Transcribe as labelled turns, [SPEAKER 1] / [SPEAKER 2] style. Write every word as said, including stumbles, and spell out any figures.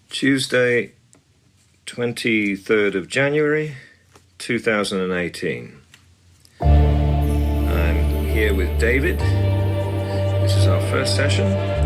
[SPEAKER 1] Tuesday, twenty-third of January, two thousand eighteen. I'm here with David. This is our first session.